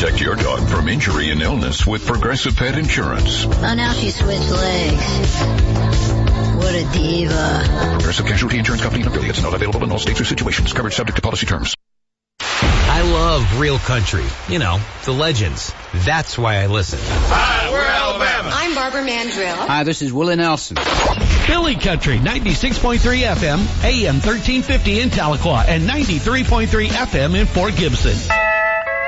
Protect your dog from injury and illness with Progressive Pet Insurance. Oh, now she switched legs. What a diva. Progressive Casualty Insurance Company and affiliates. Not available in all states or situations. Coverage subject to policy terms. I love real country. You know, the legends. That's why I listen. Hi, we're Alabama. I'm Barbara Mandrill. Hi, this is Willie Nelson. Philly Country, 96.3 FM, AM 1350 in Tahlequah, and 93.3 FM in Fort Gibson.